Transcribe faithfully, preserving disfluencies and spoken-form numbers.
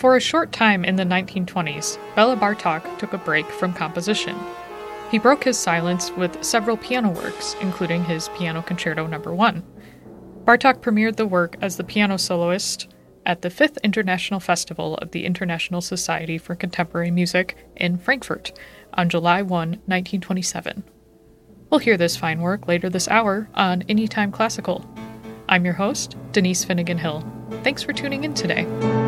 For a short time in the nineteen twenties, Bela Bartok took a break from composition. He broke his silence with several piano works, including his Piano Concerto Number one. Bartok premiered the work as the piano soloist at the fifth International Festival of the International Society for Contemporary Music in Frankfurt on July first, nineteen twenty-seven. We'll hear this fine work later this hour on Anytime Classical. I'm your host, Denise Finnegan Hill. Thanks for tuning in today.